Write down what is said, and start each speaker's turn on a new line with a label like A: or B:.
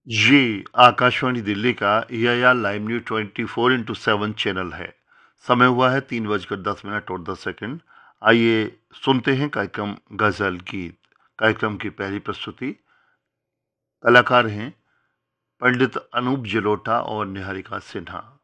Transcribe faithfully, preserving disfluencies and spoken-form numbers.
A: ये आकाशवाणी दिल्ली का ए I R live news twenty four into seven channel है। समय हुआ है तीन बजकर दस मिनट और दस सेकंड। आइए सुनते हैं कार्यक्रम गजल गीत। कार्यक्रम की पहली प्रस्तुति कलाकार हैं पंडित अनूप जलोटा और निहारिका सिन्हा।